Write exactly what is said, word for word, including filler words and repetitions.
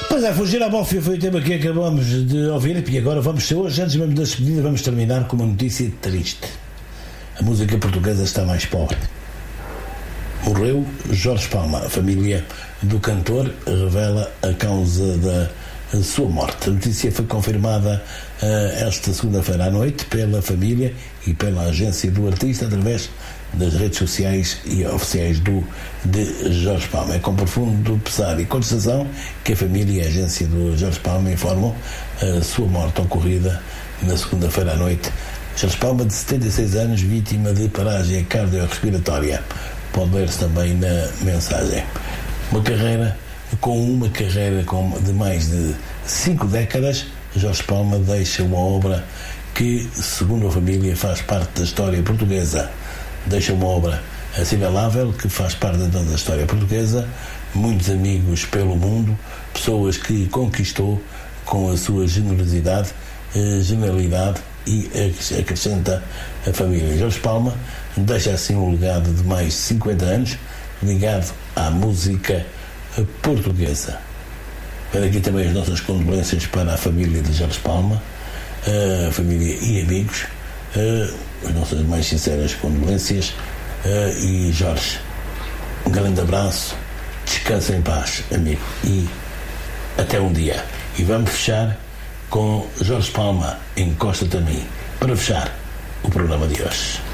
Pois é, Fugir à Bófia foi o tema que acabamos de ouvir e agora vamos ser hoje, antes mesmo da despedida, vamos terminar com uma notícia triste. A música portuguesa está mais pobre. Morreu Jorge Palma. A família do cantor revela a causa da sua morte. A notícia foi confirmada uh, esta segunda-feira à noite pela família e pela agência do artista através das redes sociais e oficiais do, de Jorge Palma. É com profundo pesar e contestação que a família e a agência do Jorge Palma informam a sua morte ocorrida na segunda-feira à noite. Jorge Palma, de setenta e seis anos, vítima de paragem cardiorrespiratória. Pode ler-se também na mensagem. Uma carreira, com uma carreira com, de mais de cinco décadas, Jorge Palma deixa uma obra que, segundo a família, faz parte da história portuguesa. Deixa uma obra assinalável que faz parte da história portuguesa, muitos amigos pelo mundo, pessoas que conquistou com a sua generosidade, eh, genialidade, e acrescenta a família. Jorge Palma deixa assim um legado de mais de cinquenta anos ligado à música portuguesa. Para aqui também as nossas condolências para a família de Jorge Palma, a família e amigos, as nossas mais sinceras condolências. E Jorge, um grande abraço, descansa em paz, amigo, e até um dia. E vamos fechar com Jorge Palma, Encosta-te a mim, para fechar o programa de hoje.